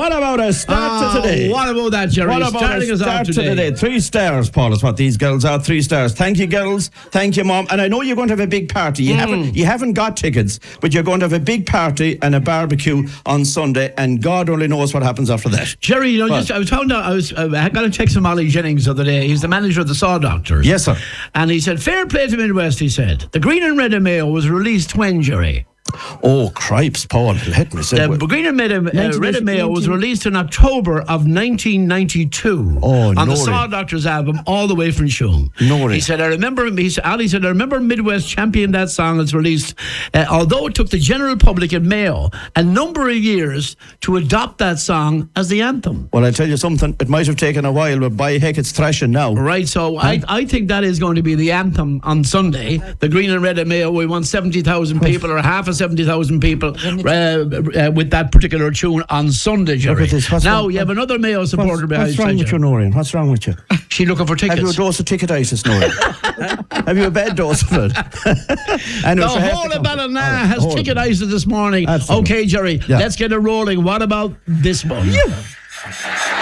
What about a start to today? What about that, Jerry? What about Starting a us start off to today. today? 3 stars, Paul, is what these girls are. 3 stars. Thank you, girls. Thank you, Mom. And I know you're going to have a big party. You haven't got tickets, but you're going to have a big party and a barbecue on Sunday, and God only knows what happens after that. Jerry, I got a text from Ollie Jennings the other day. He's the manager of the Saw Doctors. Yes, sir. And he said, fair play to Midwest, he said. The Green and Red of Mayo was released when, Jerry? Oh, cripes, Paul. Let me say. The Green and Red of Mayo was released in October of 1992 on the Saw Doctors album, All the Way from Shoom. No, he said, Ali said, I remember Midwest championed that song as released, although it took the general public in Mayo a number of years to adopt that song as the anthem. Well, I tell you something, it might have taken a while, but by heck, it's thrashing now. Right, so I think that is going to be the anthem on Sunday. The Green and Red of Mayo, we want 70,000 people or half of 70,000 people with that particular tune on Sunday, Jerry. Now, you have another Mayo supporter behind you. What's wrong with you, Noreen? What's wrong with you? She looking for tickets. Have you a dose of ticketitis, Noreen? Have you a bad dose of it? The whole of Ballina has ticketitis this morning. Absolutely. Okay, Jerry, let's get it rolling. What about this one?